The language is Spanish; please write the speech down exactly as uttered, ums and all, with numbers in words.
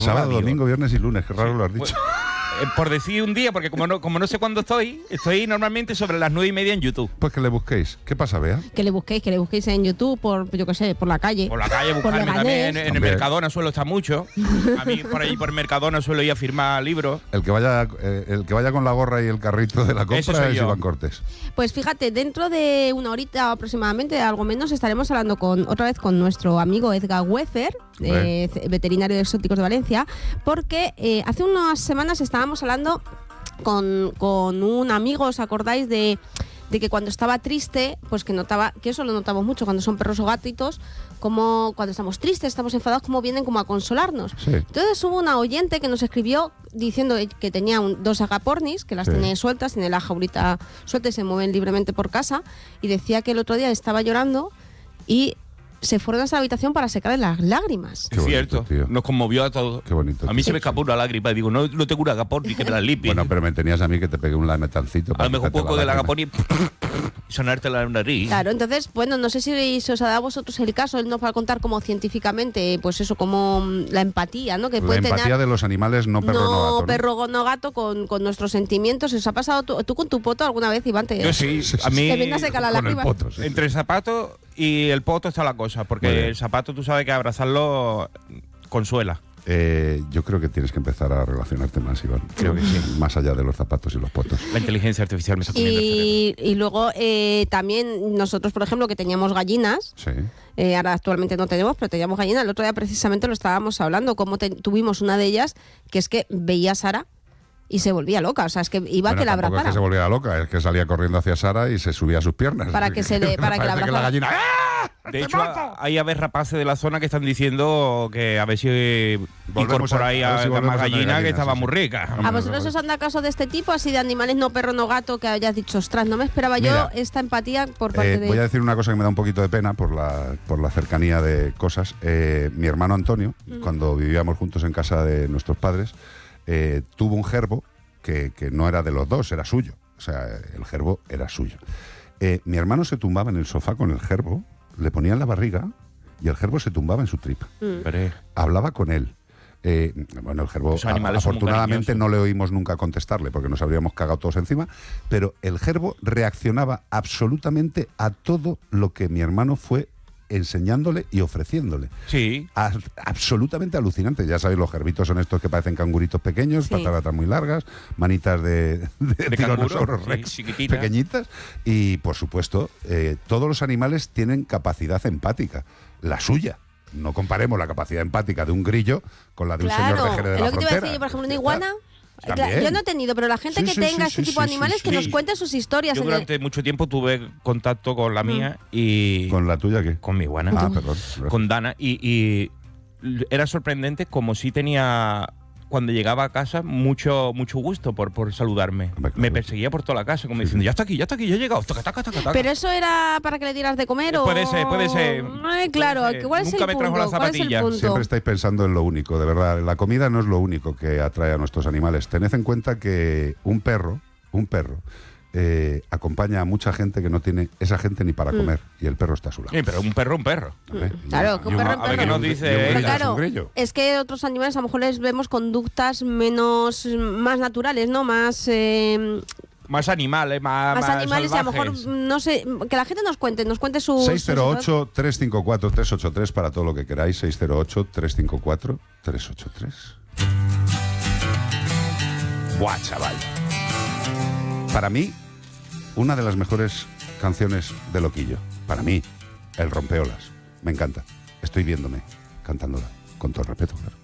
Sábado, radio. domingo, viernes y lunes, qué raro Sí, lo has dicho. pues, eh, por decir un día, porque como no, como no sé cuándo estoy, estoy normalmente sobre las nueve y media en YouTube. Pues que le busquéis. ¿Qué pasa, Bea? Que le busquéis, que le busquéis en YouTube, por, yo qué sé, por la calle. Por la calle, por buscarme Leganés. también. En, en el Hombre. Mercadona suelo estar mucho. A mí por ahí por Mercadona suelo ir a firmar libros. El que vaya eh, el que vaya con la gorra y el carrito de la Ese compra soy es yo. Iván Cortés. Pues fíjate, dentro de una horita aproximadamente, algo menos, estaremos hablando con otra vez con nuestro amigo Edgar Weffer, eh, veterinario de exóticos de Valencia, porque eh, hace unas semanas estábamos hablando con, con un amigo, ¿os acordáis de, de que cuando estaba triste, pues que notaba, que eso lo notamos mucho cuando son perros o gatitos, como cuando estamos tristes, estamos enfadados, como vienen como a consolarnos. Sí. Entonces hubo una oyente que nos escribió diciendo que tenía un, dos agapornis, que las Sí. tiene sueltas, tiene la jaulita suelta y se mueven libremente por casa, y decía que el otro día estaba llorando y se fueron a esa habitación para secarle las lágrimas. Qué bonito, Cierto, tío. nos conmovió a todos. Qué bonito, A mí tío. se me escapó una lágrima. Digo, no, no tengo un agapón ni que me la limpie. Bueno, pero me tenías a mí que te pegué un lametancito. a para lo mejor un quitarte poco la del lágrima. agapón y sonarte la nariz. Claro, entonces, bueno, no sé si se os ha dado a vosotros el caso, él nos va a contar como científicamente, pues eso, como mm, la empatía, ¿no? Que La puede empatía tener de los animales, no perro, no, gato. ¿no? perro no gato con, con nuestros sentimientos. ¿Os ha pasado tú, tú con tu poto alguna vez, Iván? Te, Yo sí, Sí, sí, a mí te viene a secar las Con el lágrimas. poto, sí. entre el zapato y el poto está la cosa, Muy porque bien. el zapato tú sabes que abrazarlo consuela. Eh, yo creo que tienes que empezar a relacionarte más, Iván. Creo que sí. Más allá de los zapatos y los potos. La inteligencia artificial me está comiendo el cerebro. Y, y luego eh, también nosotros, por ejemplo, que teníamos gallinas, Sí. eh, ahora actualmente no tenemos, pero teníamos gallinas. El otro día precisamente lo estábamos hablando, como te- tuvimos una de ellas que es que veía a Sara y se volvía loca. O sea, es que iba a Bueno, que la tampoco es abrazara. que se volviera loca, es que salía corriendo hacia Sara y se subía a sus piernas. Para que se le- para que la Parece la abrazara. gallina. ¡Ah! De hecho, hay aves rapaces de la zona que están diciendo que a ver si Volvemos incorporáis a- a a, ver si más volvemos a tener gallina, que gallinas, estaba sí, muy sí. rica. ¿A Hombre, vosotros hombre. os han dado caso de este tipo, así de animales no perro, no gato, que hayas dicho, ostras, no me esperaba Mira, yo esta empatía por parte Eh, de... voy a decir una cosa que me da un poquito de pena por la, por la cercanía de cosas. Eh, mi hermano Antonio, cuando vivíamos juntos en casa de nuestros padres, eh, tuvo un gerbo que, que no era de los dos, era suyo. O sea, el gerbo era suyo. Eh, mi hermano se tumbaba en el sofá con el gerbo, le ponía en la barriga y el gerbo se tumbaba en su tripa. Hombre, Hablaba con él. Eh, bueno, el gerbo, Los animales son muy afortunadamente cariñosos. no le oímos nunca contestarle porque nos habríamos cagado todos encima, pero el gerbo reaccionaba absolutamente a todo lo que mi hermano fue enseñándole y ofreciéndole. sí. A- absolutamente alucinante. Ya sabéis, los gerbitos son estos que parecen canguritos pequeños, Sí. patas muy largas, manitas de, de, De tiranosaurus canguro, rex sí, chiquititas. pequeñitas. Y, por supuesto, eh, todos los animales tienen capacidad empática, la suya. No comparemos la capacidad empática de un grillo con la de un Claro, señor de Jerez de es la lo que te iba a Frontera. decir yo, por ejemplo, una Ya iguana... está. Claro, También. yo no he tenido, pero la gente Sí, que sí, tenga sí, este sí, tipo de sí, animales sí, que sí. nos cuente sus historias. Yo en el- durante mucho tiempo tuve contacto con la mía y ¿Con la tuya qué? con mi iguana, Ah, perdón. con Dana, y, y era sorprendente como si tenía, cuando llegaba a casa, mucho mucho gusto por, por saludarme. Hombre, claro. Me perseguía por toda la casa, como diciendo, ya está aquí, ya está aquí, ya he llegado. Taca, taca, taca, taca. Pero eso era para que le dieras de comer o... Puede ser, puede ser. Ay, claro, Puede ser. ¿cuál es Nunca el me trajo punto? la ¿Cuál es el zapatilla. punto? Siempre estáis pensando en lo único, de verdad. La comida no es lo único que atrae a nuestros animales. Tened en cuenta que un perro, un perro, eh, acompaña a mucha gente que no tiene esa gente ni para comer. Y el perro está a su lado. Sí, pero un perro, un perro. ¿Vale? Y Claro, un- que un y perro, un- un a ver qué perro. nos dice y un ella. grillo Pero es un claro, grillo. es que otros animales a lo mejor les vemos conductas menos más naturales, ¿no? Más, eh, Más animales, más, más animales y a lo mejor, salvajes. no sé, que la gente nos cuente, nos cuente sus... seis cero ocho, tres cinco cuatro, tres ocho tres para todo lo que queráis. seis cero ocho, tres cinco cuatro, tres ocho tres. Buah, chaval. Para mí, una de las mejores canciones de Loquillo. Para mí, El Rompeolas. Me encanta. Estoy viéndome cantándola. Con todo el respeto, claro.